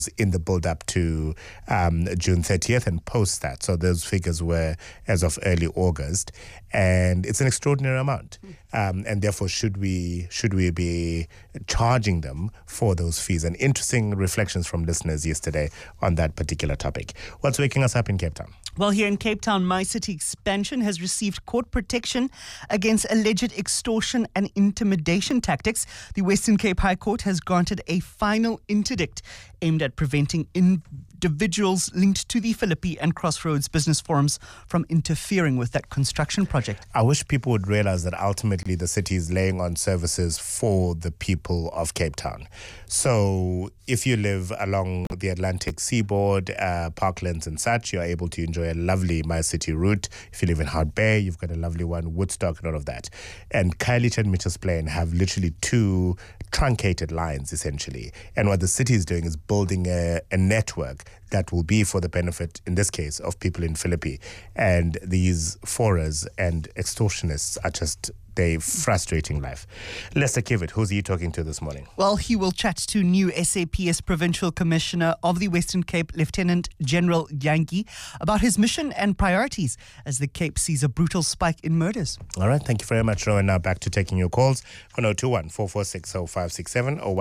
in the build-up to June 30th and post that. So those figures were as of early August, and it's an extraordinary amount. And therefore, should we be charging them for those fees? And interesting reflections from listeners yesterday on that particular topic. What's waking us up in Cape Town? Well, here in Cape Town, My City Expansion has received court protection against alleged extortion and intimidation tactics. The Western Cape High Court has granted a final interdict aimed at preventing individuals linked to the Philippi and Crossroads business forums from interfering with that construction project. I wish people would realize that ultimately the city is laying on services for the people of Cape Town. So if you live along the Atlantic seaboard, parklands and such, you're able to enjoy a lovely My City route. If you live in Hart Bay, you've got a lovely one, Woodstock and all of that. And Khayelitsha and Mitchells Plain have literally two truncated lines, essentially. And what the city is doing is building a network that will be for the benefit, in this case, of people in Philippi. And these forers and extortionists are just, they're frustrating life. Lester Kivitt, who's he talking to this morning? Well, he will chat to new SAPS Provincial Commissioner of the Western Cape, Lieutenant General Jantjie, about his mission and priorities as the Cape sees a brutal spike in murders. All right, thank you very much, Rowan. Now back to taking your calls on 021 446 0567 or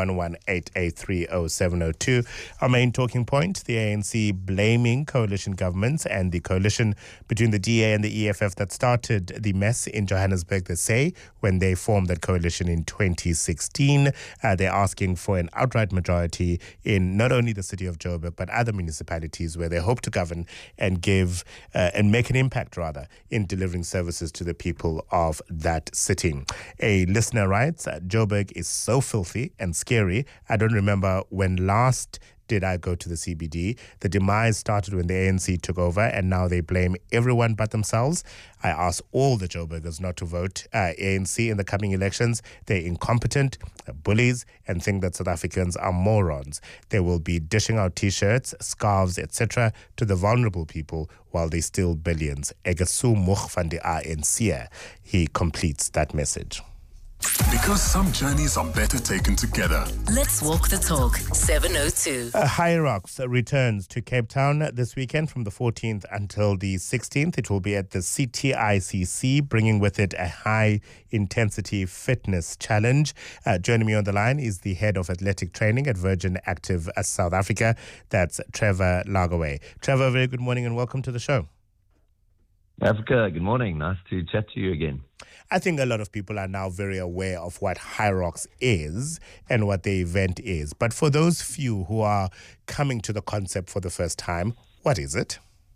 118830702. Our main talking point, the ANC blaming coalition governments and the coalition between the DA and the EFF that started the mess in Johannesburg, they say, when they formed that coalition in 2016. They're asking for an outright majority in not only the city of Joburg, but other municipalities where they hope to govern and give and make an impact, rather, in delivering services to the people of that city. A listener writes, Joburg is so filthy and scary. I don't remember when last did I go to the CBD. The demise started when the ANC took over, and now they blame everyone but themselves. I ask all the Joburgers not to vote ANC in the coming elections. They're incompetent, bullies, and think that South Africans are morons. They will be dishing out T-shirts, scarves, etc. to the vulnerable people while they steal billions. Egasu Moch van die ANC. He completes that message. Because some journeys are better taken together. Let's walk the talk. 702. HYROX returns to Cape Town this weekend from the 14th until the 16th. It will be at the CTICC, bringing with it a high-intensity fitness challenge. Joining me on the line is the head of athletic training at Virgin Active South Africa. That's Trevor Lagaway. Trevor, very good morning and welcome to the show. Africa, good morning. Nice to chat to you again. I think a lot of people are now very aware of what HYROX is and what the event is. But for those few who are coming to the concept for the first time, what is it?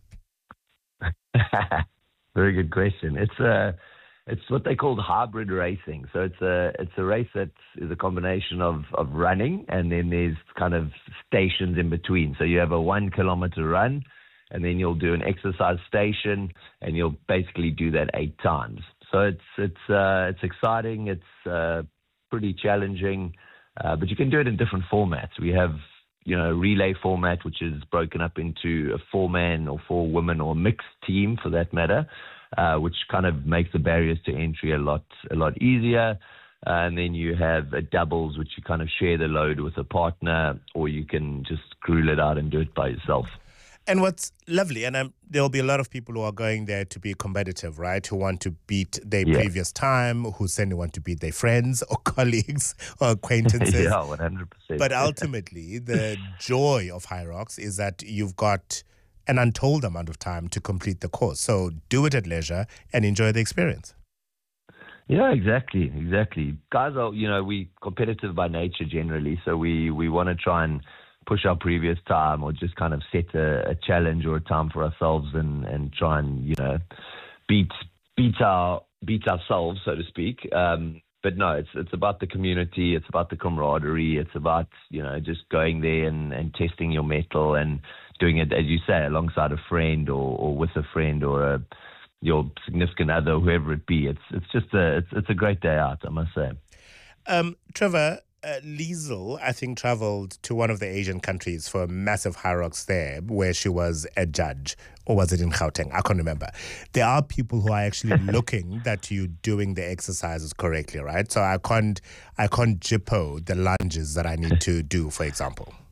Very good question. It's what they call hybrid racing. So it's a race that is a combination of running, and then there's kind of stations in between. So you have a 1 kilometer run, and then you'll do an exercise station, and you'll basically do that 8 times. So it's exciting. It's pretty challenging, but you can do it in different formats. We have, relay format, which is broken up into a 4-man or 4-woman or mixed team, for that matter, which kind of makes the barriers to entry a lot easier. And then you have a doubles, which you kind of share the load with a partner, or you can just gruel it out and do it by yourself. And what's lovely, and there'll be a lot of people who are going there to be competitive, right? Who want to beat their previous time, who certainly want to beat their friends or colleagues or acquaintances. Yeah, 100%. But ultimately, the joy of HYROX is that you've got an untold amount of time to complete the course. So do it at leisure and enjoy the experience. Yeah, exactly. Guys are, we competitive by nature generally, so we want to try and push our previous time, or just kind of set a challenge or a time for ourselves and try and, beat ourselves, so to speak. But no, it's about the community. It's about the camaraderie. It's about, just going there and testing your mettle and doing it, as you say, alongside a friend or with a friend or your significant other, whoever it be. It's just it's a great day out, I must say. Trevor, Liesl, I think, traveled to one of the Asian countries for a massive HYROX there, where she was a judge. Or was it in Gauteng? I can't remember. There are people who are actually looking that you're doing the exercises correctly, right? So I can't jippo the lunges that I need to do, for example.